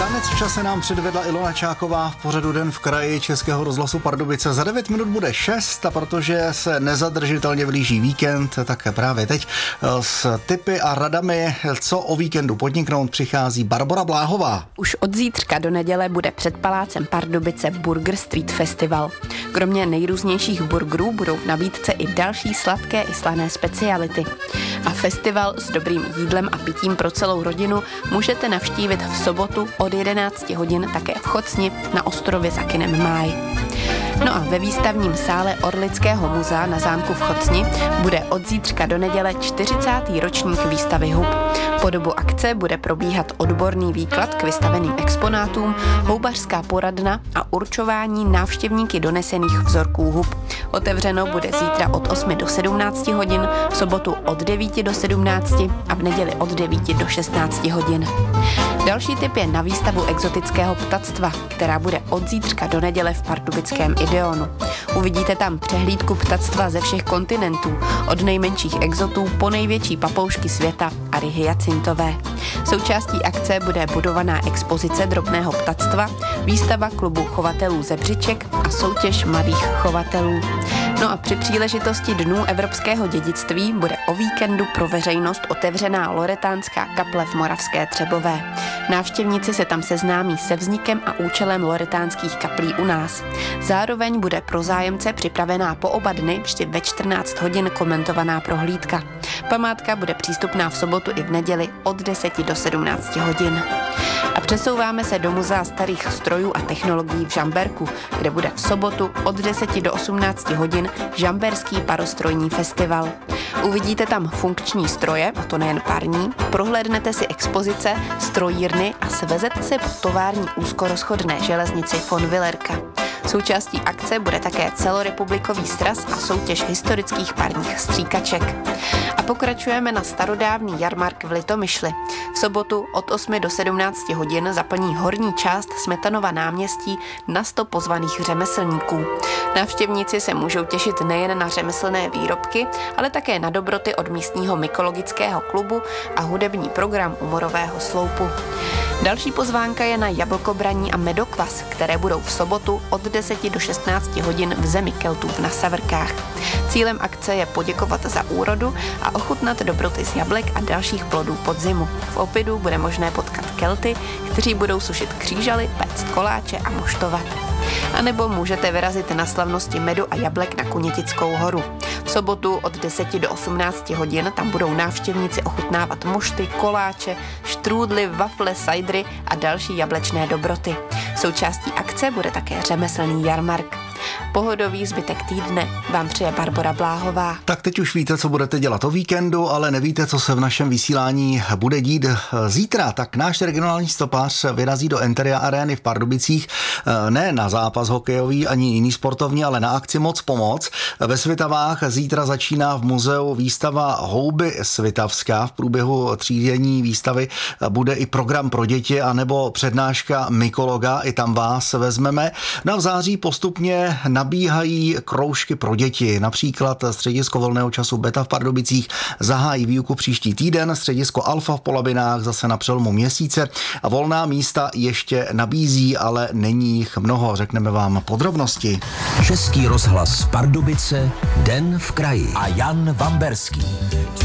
Tanec v čase nám předvedla Ilona Čáková v pořadu Den v kraji Českého rozhlasu Pardubice. Za 9 minut bude 6 a protože se nezadržitelně blíží víkend, tak právě teď s tipy a radami, co o víkendu podniknout, přichází Barbora Bláhová. Už od zítřka do neděle bude před palácem Pardubice Burger Street Festival. Kromě nejrůznějších burgerů budou v nabídce i další sladké i slané speciality. A festival s dobrým jídlem a pitím pro celou rodinu můžete navštívit v sobotu od 11 hodin také v Chocni na ostrově za kinem Máj. No a ve výstavním sále Orlického muzea na zámku v Chocni bude od zítřka do neděle 40. ročník výstavy hub. Po dobu akce bude probíhat odborný výklad k vystaveným exponátům, houbařská poradna a určování návštěvníky donesených vzorků hub. Otevřeno bude zítra od 8 do 17 hodin, v sobotu od 9 do 17 a v neděli od 9 do 16 hodin. Další tip je na výstavu exotického ptactva, která bude od zítřka do neděle v pardubickém Ideonu. Uvidíte tam přehlídku ptactva ze všech kontinentů, od nejmenších exotů po největší papoušky světa a ryhy hyacintové. Součástí akce bude budovaná expozice drobného ptactva, výstava klubu chovatelů zebřiček a soutěž mladých chovatelů. No a při příležitosti Dnů evropského dědictví bude o víkendu pro veřejnost otevřená loretánská kaple v Moravské Třebové. Návštěvníci se tam seznámí se vznikem a účelem loretánských kaplí u nás. Zároveň bude pro zájemce připravená po oba dny vždy ve 14 hodin komentovaná prohlídka. Památka bude přístupná v sobotu i v neděli od 10 do 17 hodin. A přesouváme se do Muzea starých strojů a technologií v Žamberku, kde bude v sobotu od 10 do 18 hodin Žamberský parostrojní festival. Uvidíte tam funkční stroje, a to nejen parní, prohlédnete si expozice, strojírny a svezete se po tovární úzkorozchodné železnici von Willerka. Součástí akce bude také celorepublikový sraz a soutěž historických parních stříkaček. A pokračujeme na starodávný jarmark v Litomyšli. V sobotu od 8 do 17 hodin zaplní horní část Smetanova náměstí na 100 pozvaných řemeslníků. Návštěvníci se můžou těšit nejen na řemeslné výrobky, ale také na dobroty od místního mykologického klubu a hudební program u Morového sloupu. Další pozvánka je na jablkobraní a medokvas, které budou v sobotu od 10 do 16 hodin v zemi Keltů na Savrkách. Cílem akce je poděkovat za úrodu a ochutnat dobroty z jablek a dalších plodů podzimu. V Opidu bude možné potkat Kelty, kteří budou sušit křížaly, péct koláče a moštovat. A nebo můžete vyrazit na slavnosti medu a jablek na Kunětickou horu. V sobotu od 10 do 18 hodin tam budou návštěvníci ochutnávat mošty, koláče, štrůdly, wafle, sajdry a další jablečné dobroty. Součástí akce bude také řemeslný jarmark. Pohodový zbytek týdne vám přeje Barbora Bláhová. Tak teď už víte, co budete dělat o víkendu, ale nevíte, co se v našem vysílání bude dít zítra. Tak náš regionální stopář vyrazí do Enteria Arény v Pardubicích, ne na zápas hokejový ani jiný sportovní, ale na akci Moc pomoc. Ve Svitavách zítra začíná v muzeu výstava Houby svitavská. V průběhu třídenní výstavy bude i program pro děti anebo přednáška mykologa, i tam vás vezmeme. No a v září postupně nabíhají kroužky pro děti. Například středisko volného času Beta v Pardubicích zahájí výuku příští týden, středisko Alfa v Polabinách zase na přelomu měsíce a volná místa ještě nabízí, ale není jich mnoho, řekneme vám podrobnosti. Český rozhlas Pardubice, Den v kraji a Jan Vamberský.